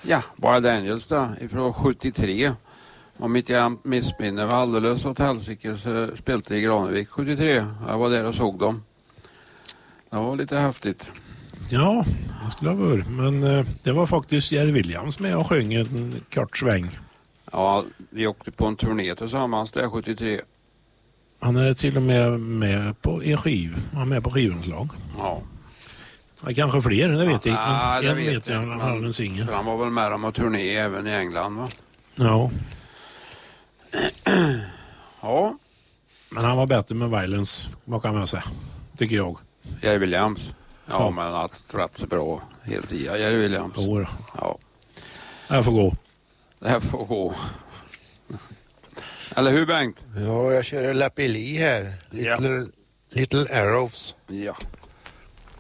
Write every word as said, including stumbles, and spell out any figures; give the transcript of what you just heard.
Ja, bara Daniels då, ifrån sjuttiotre. Om inte jag missminner var alldeles åt helsike så spelade i Granevik sjuttiotre. Jag var där och såg dem. Det var lite häftigt. Ja, det skulle ha varit. Men eh, det var faktiskt Jerry Williams med och sjöng en kort sväng. Ja, vi åkte på en turné tillsammans där sjuttiotre. Han är till och med med på en skiv. Han är med på skivinslag. Ja. Ja, kanske fler, det vet ja, jag inte. Ja, det en vet vet jag, jag. han en singel. Han var väl med om att turné även i England, va? Ja. Ja. Men han var bättre med Violence, vad kan man säga? Tycker jag. Jerry Williams. Ja, Ja. men att rätt så bra. Helt i. Ja, Jerry Williams. Jo, ja. Jag får gå. Det här får gå. Eller hur, Bengt? Ja, jag kör en Lapilli här. Little, Ja. Little Arrows. Ja.